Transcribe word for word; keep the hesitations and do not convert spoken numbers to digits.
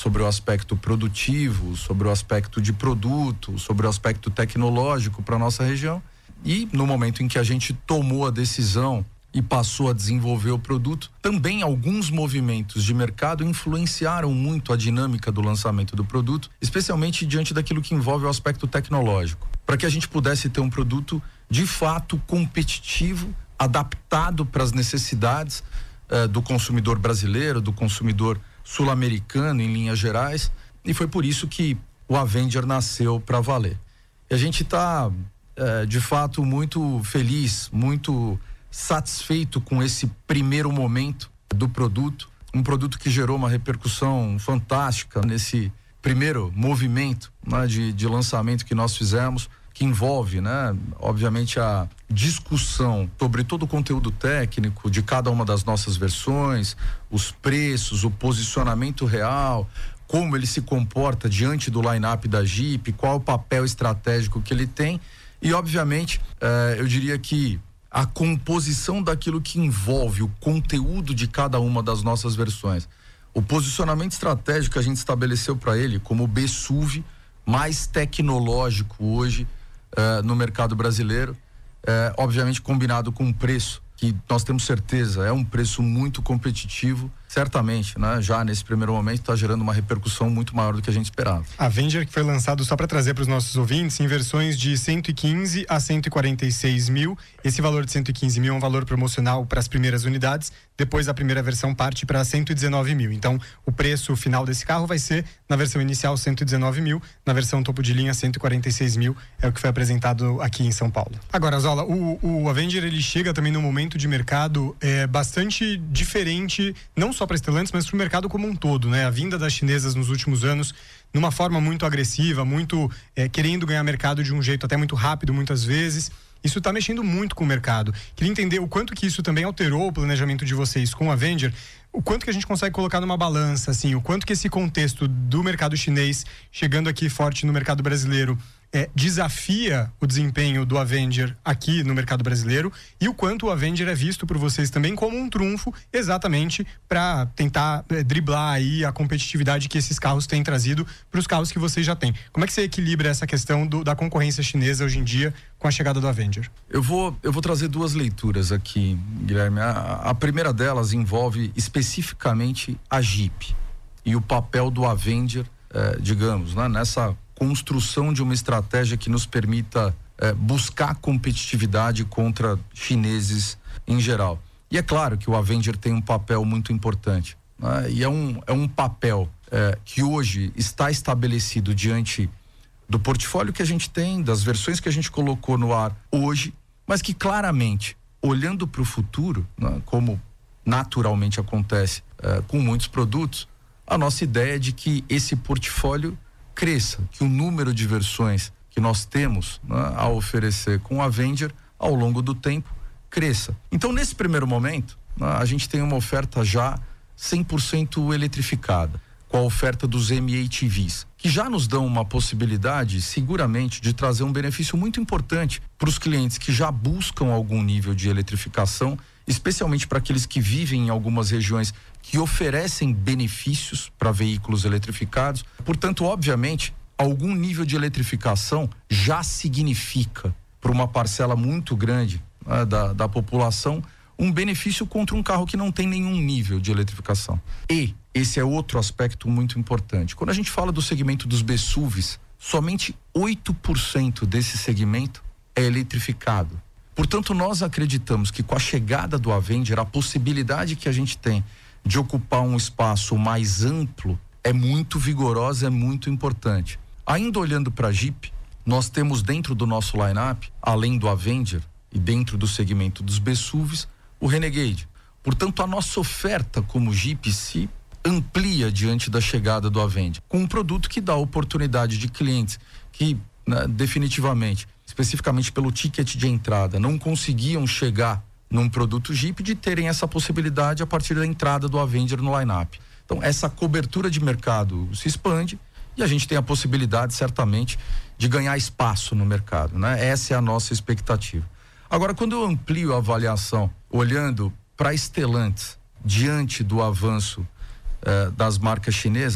sobre o aspecto produtivo, sobre o aspecto de produto, sobre o aspecto tecnológico para nossa região. E no momento em que a gente tomou a decisão e passou a desenvolver o produto, também alguns movimentos de mercado influenciaram muito a dinâmica do lançamento do produto, especialmente diante daquilo que envolve o aspecto tecnológico, para que a gente pudesse ter um produto de fato competitivo, adaptado para as necessidades eh, do consumidor brasileiro, do consumidor sul-americano em linhas gerais, e foi por isso que o Avenger nasceu para valer. E a gente está eh, de fato muito feliz, muito satisfeito com esse primeiro momento do produto, um produto que gerou uma repercussão fantástica nesse primeiro movimento, né, de, de lançamento que nós fizemos, que envolve, né, obviamente a discussão sobre todo o conteúdo técnico de cada uma das nossas versões, os preços, o posicionamento real, como ele se comporta diante do line-up da Jeep, qual o papel estratégico que ele tem e, obviamente, eh, eu diria que a composição daquilo que envolve o conteúdo de cada uma das nossas versões. O posicionamento estratégico que a gente estabeleceu para ele como o B S U V mais tecnológico hoje uh, no mercado brasileiro, uh, obviamente combinado com um preço que nós temos certeza é um preço muito competitivo, certamente, né? Já nesse primeiro momento está gerando uma repercussão muito maior do que a gente esperava. A Avenger, que foi lançado, só para trazer para os nossos ouvintes, em versões de cento e quinze a cento e quarenta e seis mil. Esse valor de cento e quinze mil é um valor promocional para as primeiras unidades. Depois a primeira versão parte para cento e dezenove mil. Então, o preço final desse carro vai ser, na versão inicial, cento e dezenove mil. Na versão topo de linha, cento e quarenta e seis mil. É o que foi apresentado aqui em São Paulo. Agora, Zola, o, o Avenger, ele chega também num momento de mercado é, bastante diferente, não só para Stellantis, mas para o mercado como um todo, né? A vinda das chinesas nos últimos anos, numa forma muito agressiva, muito é, querendo ganhar mercado de um jeito até muito rápido, muitas vezes. Isso está mexendo muito com o mercado. Queria entender o quanto que isso também alterou o planejamento de vocês com a Avenger, o quanto que a gente consegue colocar numa balança, assim, o quanto que esse contexto do mercado chinês chegando aqui forte no mercado brasileiro é, desafia o desempenho do Avenger aqui no mercado brasileiro e o quanto o Avenger é visto por vocês também como um trunfo exatamente para tentar é, driblar aí a competitividade que esses carros têm trazido para os carros que vocês já têm. Como é que você equilibra essa questão do, da concorrência chinesa hoje em dia com a chegada do Avenger? Eu vou, eu vou trazer duas leituras aqui, Guilherme. A, a primeira delas envolve especificamente a Jeep e o papel do Avenger, eh, digamos, né, nessa construção de uma estratégia que nos permita eh, buscar competitividade contra chineses em geral. E é claro que o Avenger tem um papel muito importante, né? E é um, é um papel eh, que hoje está estabelecido diante do portfólio que a gente tem, das versões que a gente colocou no ar hoje, mas que claramente, olhando para o futuro, né, como naturalmente acontece eh, com muitos produtos, a nossa ideia é de que esse portfólio cresça, que o número de versões que nós temos, né, a oferecer com a Avenger ao longo do tempo cresça. Então, nesse primeiro momento, né, a gente tem uma oferta já cem por cento eletrificada, com a oferta dos M H Vs, que já nos dão uma possibilidade, seguramente, de trazer um benefício muito importante para os clientes que já buscam algum nível de eletrificação, especialmente para aqueles que vivem em algumas regiões que oferecem benefícios para veículos eletrificados. Portanto, obviamente, algum nível de eletrificação já significa para uma parcela muito grande, né, da, da população um benefício contra um carro que não tem nenhum nível de eletrificação. E esse é outro aspecto muito importante. Quando a gente fala do segmento dos B S U Vs, somente oito por cento desse segmento é eletrificado. Portanto, nós acreditamos que com a chegada do Avenger, a possibilidade que a gente tem de ocupar um espaço mais amplo é muito vigorosa, é muito importante. Ainda olhando para a Jeep, nós temos dentro do nosso line-up, além do Avenger e dentro do segmento dos B S U Vs, o Renegade. Portanto, a nossa oferta como Jeep se amplia diante da chegada do Avenger, com um produto que dá oportunidade de clientes que, né, definitivamente, especificamente pelo ticket de entrada, não conseguiam chegar num produto Jeep, de terem essa possibilidade a partir da entrada do Avenger no line-up. Então, essa cobertura de mercado se expande e a gente tem a possibilidade, certamente, de ganhar espaço no mercado, né? Essa é a nossa expectativa. Agora, quando eu amplio a avaliação, olhando para a Stellantis, diante do avanço eh, das marcas chinesas,